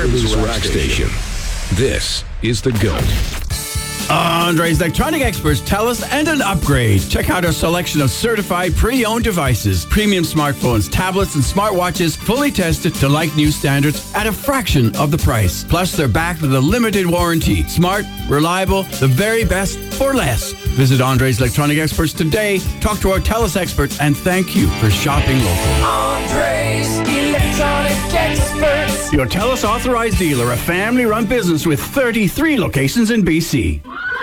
Caribou's Rock Station. This is The GOAT. Andre's Electronic Experts tell us and an upgrade. Check out our selection of certified pre-owned devices, premium smartphones, tablets, and smartwatches fully tested to like new standards at a fraction of the price. Plus, they're backed with a limited warranty. Smart, reliable, the very best for less. Visit Andre's Electronic Experts today. Talk to our TELUS experts and thank you for shopping local. Andre's Electronic Experts. Your TELUS authorized dealer, a family-run business with 33 locations in BC.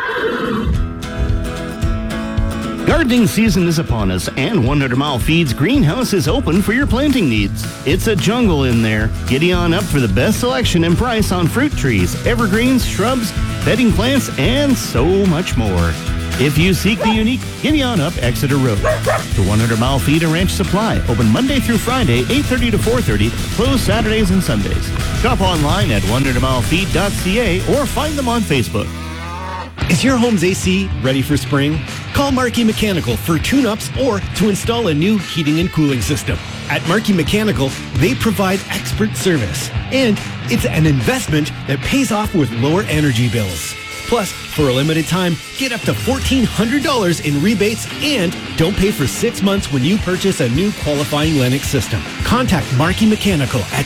Gardening season is upon us, and 100 Mile Feeds greenhouse is open for your planting needs. It's a jungle in there. Giddy on up for the best selection and price on fruit trees, evergreens, shrubs, bedding plants, and so much more. If you seek the unique, giddy on up Exeter Road. The 100 Mile Feed and Ranch Supply, open Monday through Friday, 8:30 to 4:30, closed Saturdays and Sundays. Shop online at 100milefeed.ca or find them on Facebook. Is your home's AC ready for spring? Call Markey Mechanical for tune-ups or to install a new heating and cooling system. At Markey Mechanical, they provide expert service, and it's an investment that pays off with lower energy bills. Plus, for a limited time, get up to $1,400 in rebates and don't pay for 6 months when you purchase a new qualifying Lennox system. Contact Markey Mechanical at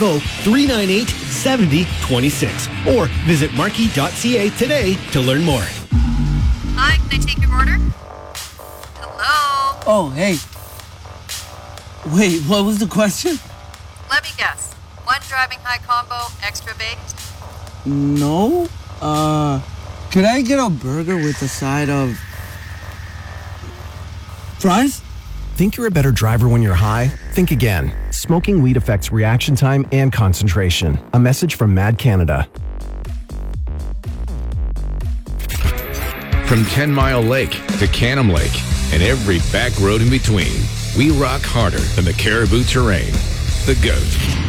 250-398-7026 or visit markey.ca today to learn more. Hi, can I take your order? Hello? Oh, hey. Wait, what was the question? Let me guess. One driving high combo, extra baked? No. Could I get a burger with a side of fries? Think you're a better driver when you're high? Think again. Smoking weed affects reaction time and concentration. A message from Mad Canada. From 10 Mile Lake to Canham Lake and every back road in between, we rock harder than the Caribou terrain. The GOAT.